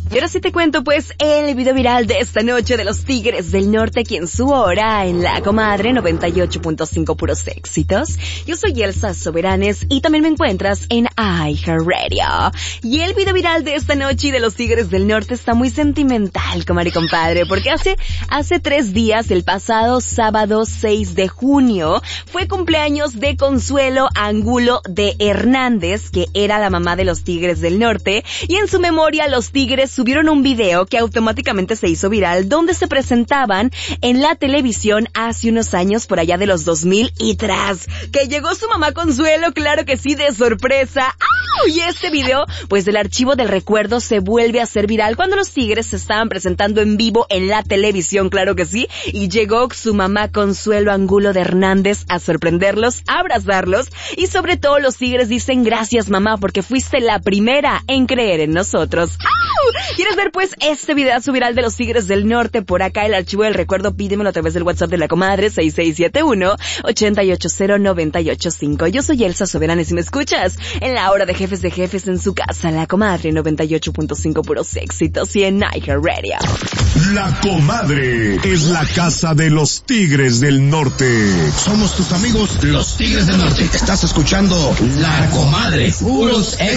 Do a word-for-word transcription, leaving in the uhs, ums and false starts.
Y ahora sí te cuento pues el video viral de esta noche de los Tigres del Norte aquí en su hora en La Comadre noventa y ocho punto cinco puros éxitos. Yo soy Elsa Soberanes y también me encuentras en iHeartRadio. Y el video viral de esta noche de los Tigres del Norte está muy sentimental, comadre y compadre, porque hace, hace tres días, el pasado sábado seis de junio, fue cumpleaños de Consuelo Angulo de Hernández, que era la mamá de los Tigres del Norte, y en su memoria los Tigres subieron un video que automáticamente se hizo viral donde se presentaban en la televisión hace unos años por allá de los dos mil y tras que llegó su mamá Consuelo, claro que sí, de sorpresa. ¡Au! Y este video, pues del archivo del recuerdo, se vuelve a hacer viral cuando los Tigres se estaban presentando en vivo en la televisión, claro que sí, y llegó su mamá Consuelo Angulo de Hernández a sorprenderlos, a abrazarlos, y sobre todo los Tigres dicen gracias mamá porque fuiste la primera en creer en nosotros. ¡Au! ¿Quieres ver pues este videazo viral de los Tigres del Norte? Por acá el archivo del recuerdo, pídemelo a través del WhatsApp de La Comadre seis seis siete uno, ocho ocho cero, nueve ocho cinco. Yo soy Elsa Soberanes y me escuchas en la hora de jefes de jefes en su casa, La Comadre noventa y ocho punto cinco puros éxitos y en iHeartRadio. La Comadre es la casa de los Tigres del Norte. Somos tus amigos, los Tigres del Norte. Estás escuchando La Comadre, puros éxitos.